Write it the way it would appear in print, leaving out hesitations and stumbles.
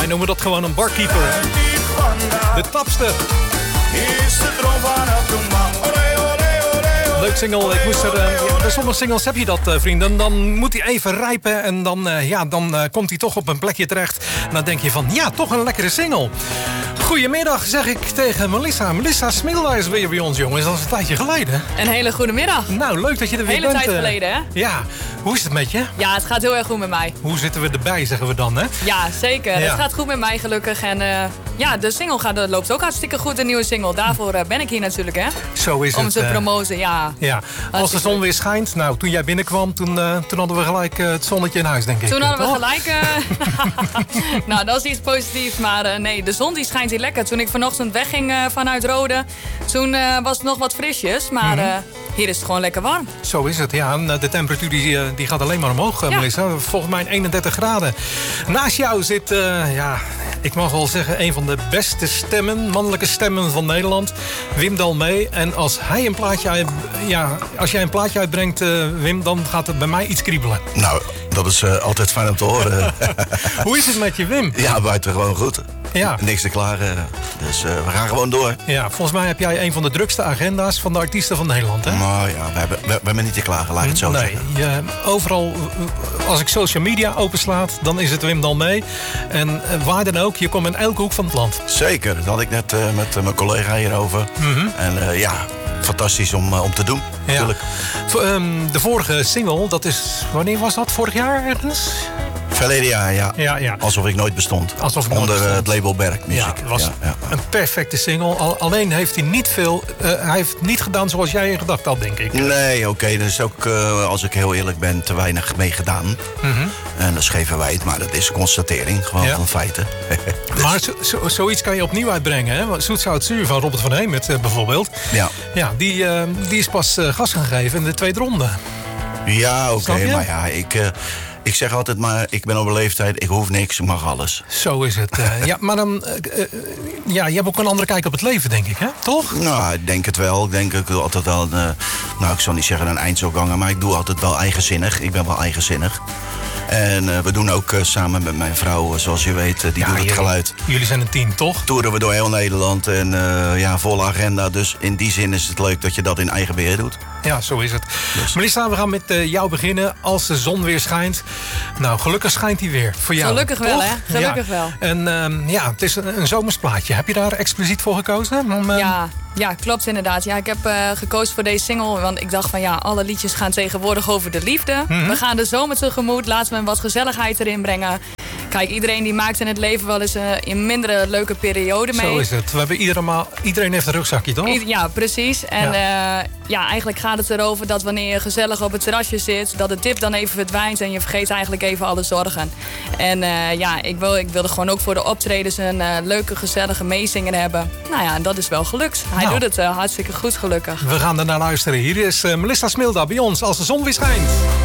Wij noemen dat gewoon een barkeeper. Hè? De tapster. Is de droom van elke man. Leuk single. Ik moest bij sommige singles heb je dat, vrienden. Dan moet hij even rijpen en dan komt hij toch op een plekje terecht. En dan denk je van, ja, toch een lekkere single. Goedemiddag, zeg ik tegen Melissa. Melissa Smilda is weer bij ons, jongens. Dat is een tijdje geleden. Een hele goede middag. Nou, leuk dat je er weer bent. Hele tijd geleden, hè? Ja. Hoe is het met je? Ja, het gaat heel erg goed met mij. Hoe zitten we erbij, zeggen we dan, hè? Ja, zeker. Ja. Het gaat goed met mij, gelukkig. En de single loopt ook hartstikke goed, een nieuwe single. Daarvoor ben ik hier natuurlijk, hè? Zo is Om het. te promoten, ja. Ja. Als de zon weer schijnt. Nou, toen jij binnenkwam, toen hadden we gelijk het zonnetje in huis, denk ik. Toen hadden we toch? gelijk... nou, dat is iets positiefs. Maar nee, de zon die schijnt hier lekker. Toen ik vanochtend wegging vanuit Rode, toen was het nog wat frisjes. Maar hier is het gewoon lekker warm. Zo is het, ja. En de temperatuur die gaat alleen maar omhoog, Melissa. Volgens mij 31 graden. Naast jou zit, ik mag wel zeggen, een van de beste stemmen, mannelijke stemmen van Nederland. Wim Dalmee. En als jij een plaatje uitbrengt, Wim, dan gaat het bij mij iets kriebelen. Nou, dat is altijd fijn om te horen. Hoe is het met je, Wim? Ja, buitengewoon goed. Ja. Niks te klagen. Dus we gaan gewoon door. Ja, volgens mij heb jij een van de drukste agenda's van de artiesten van Nederland, hè? Maar ja, we hebben niet te klagen, laat ik het zo zeggen. Overal, als ik social media openslaat, dan is het Wim Dalmee. En waar dan ook, je komt in elke hoek van het land. Zeker, dat had ik net met mijn collega hierover. En fantastisch om te doen, natuurlijk. De vorige single, dat is, wanneer was dat? Vorig jaar ergens? Verleden jaar, ja. Ja. Alsof ik nooit bestond. Alsof ik nooit Onder bestond. het label Berkmuziek. Ja, het was een perfecte single. Alleen heeft hij niet veel... hij heeft niet gedaan zoals jij in gedacht had, denk ik. Nee, oké. Er is ook, als ik heel eerlijk ben, te weinig mee gedaan. En dat geven wij het, maar dat is constatering. Gewoon van feiten. Dus. Maar zoiets kan je opnieuw uitbrengen, hè? Zoet Zout Zuur van Robert van Hemert bijvoorbeeld. Ja, die is pas gas gaan geven in de tweede ronde. Ja, oké. Maar ja, ik zeg altijd maar, ik ben op een leeftijd, ik hoef niks, ik mag alles. Zo is het. Ja, maar dan, je hebt ook een andere kijk op het leven, denk ik, hè? Toch? Nou, ik denk het wel. Ik denk ook altijd wel, ik zal niet zeggen een eindselganger, maar ik doe altijd wel eigenzinnig. Ik ben wel eigenzinnig. En we doen ook samen met mijn vrouw, zoals je weet, die doet het geluid. Jullie zijn een team, toch? Toeren we door heel Nederland en volle agenda. Dus in die zin is het leuk dat je dat in eigen beheer doet. Ja, zo is het. Dus. Melissa, we gaan met jou beginnen. Als de zon weer schijnt. Nou, gelukkig schijnt hij weer. Voor jou. Gelukkig toch? wel, hè? Gelukkig wel. En het is een zomersplaatje. Heb je daar expliciet voor gekozen? Ja, klopt inderdaad. Ja, ik heb gekozen voor deze single. Want ik dacht van alle liedjes gaan tegenwoordig over de liefde. We gaan de zomer tegemoet. Laten we wat gezelligheid erin brengen. Kijk, iedereen die maakt in het leven wel eens een mindere leuke periode mee. Zo is het. We hebben iedereen heeft een rugzakje, toch? Ja, precies. En eigenlijk gaat het erover dat wanneer je gezellig op het terrasje zit, dat de dip dan even verdwijnt en je vergeet eigenlijk even alle zorgen. En ik wilde gewoon ook voor de optredens een leuke, gezellige meezinger hebben. Nou ja, dat is wel gelukt. Hij doet het hartstikke goed, gelukkig. We gaan er naar luisteren. Hier is Melissa Smilda bij ons als de zon weer schijnt.